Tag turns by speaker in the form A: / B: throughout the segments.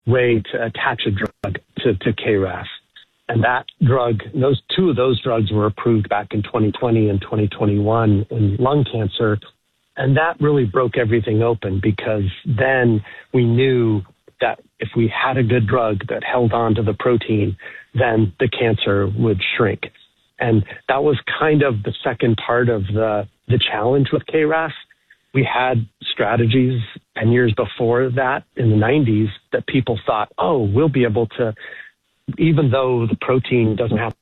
A: way to attach a drug to KRAS. And that drug, two of those drugs were approved back in 2020 and 2021 in lung cancer. And that really broke everything open, because then we knew that if we had a good drug that held on to the protein, then the cancer would shrink. And that was kind of the second part of the challenge with KRAS. We had strategies 10 years before that in the 90s that people thought, oh, we'll be able to, even though the protein doesn't have,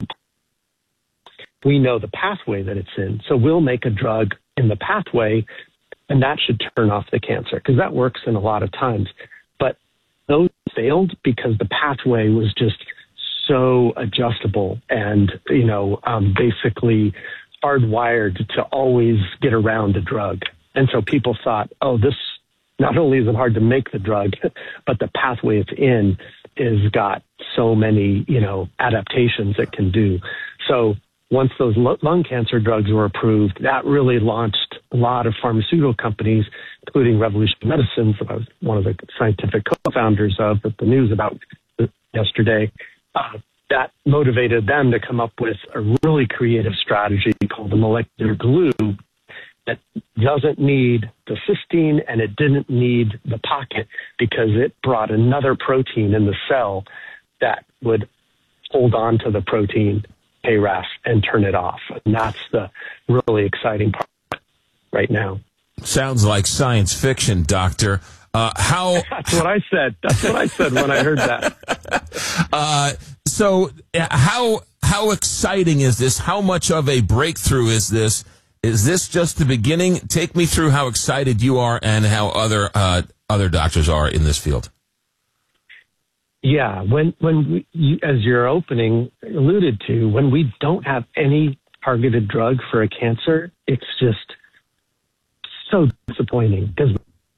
A: we know the pathway that it's in. So we'll make a drug in the pathway, and that should turn off the cancer, because that works in a lot of times. But those failed because the pathway was just so adjustable and, basically hardwired to always get around the drug. And so people thought, oh, this not only is it hard to make the drug, but the pathway it's in is got so many, adaptations it can do. So once those lung cancer drugs were approved, that really launched a lot of pharmaceutical companies, including Revolution Medicines, that I was one of the scientific co-founders of, that the news about yesterday. That motivated them to come up with a really creative strategy called the molecular glue that doesn't need the cysteine and it didn't need the pocket, because it brought another protein in the cell that would hold on to the protein KRAS and turn it off. And that's the really exciting part right now.
B: Sounds like science fiction, Doctor.
A: That's what I said. That's what I said when I heard that.
B: So how exciting is this? How much of a breakthrough is this? Is this just the beginning? Take me through how excited you are and how other doctors are in this field.
A: Yeah, when as your opening alluded to, when we don't have any targeted drug for a cancer, it's just so disappointing, because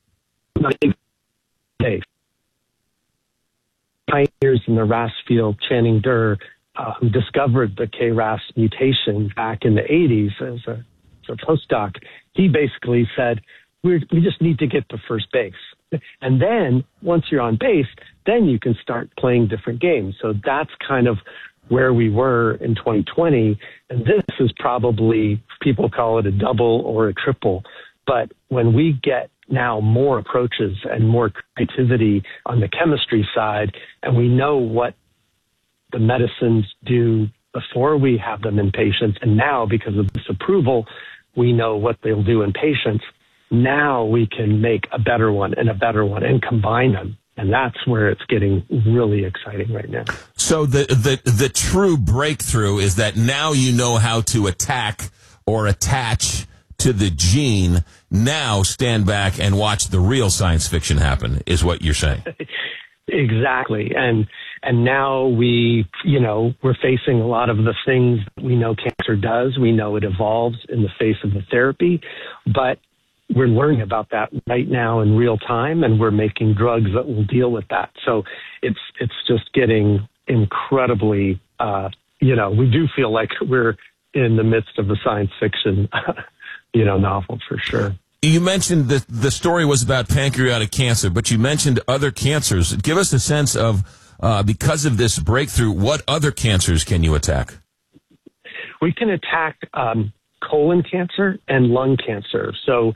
A: pioneers in the RAS field, Channing Durr, who discovered the KRAS mutation back in the 80s as a postdoc, he basically said, we just need to get to first base. And then once you're on base, then you can start playing different games. So that's kind of where we were in 2020. And this is probably, people call it a double or a triple. But when we get now more approaches and more creativity on the chemistry side, and we know what the medicines do before we have them in patients, and now because of this approval, we know what they'll do in patients. Now we can make a better one and combine them. And that's where it's getting really exciting right now.
B: So the true breakthrough is that now you know how to attack or attach to the gene. Now stand back and watch the real science fiction happen, is what you're saying.
A: Exactly. And now we're facing a lot of the things we know cancer does. We know it evolves in the face of the therapy, but we're learning about that right now in real time, and we're making drugs that will deal with that. So it's just getting incredibly, we do feel like we're in the midst of a science fiction, novel for sure.
B: You mentioned that the story was about pancreatic cancer, but you mentioned other cancers. Give us a sense of, because of this breakthrough, what other cancers can you attack?
A: We can attack colon cancer and lung cancer. So,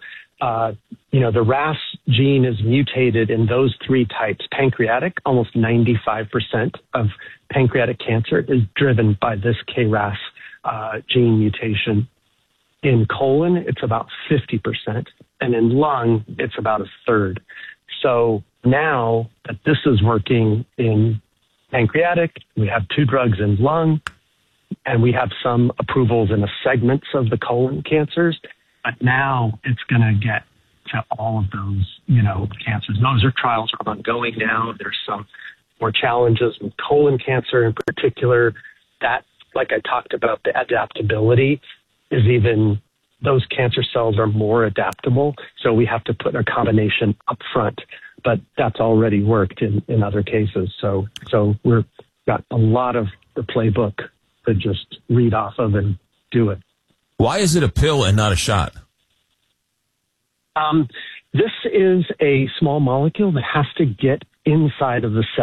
A: the RAS gene is mutated in those three types. Pancreatic, almost 95% of pancreatic cancer is driven by this KRAS gene mutation. In colon, it's about 50%, and in lung, it's about a third. So now that this is working in pancreatic, we have two drugs in lung, and we have some approvals in the segments of the colon cancers, but now it's going to get to all of those, cancers. Those trials are ongoing now. There's some more challenges with colon cancer in particular. That, like I talked about, the adaptability is even, those cancer cells are more adaptable. So we have to put a combination up front, but that's already worked in other cases. So we've got a lot of the playbook to just read off of and do it.
B: Why is it a pill and not a shot?
A: This is a small molecule that has to get inside of the cell.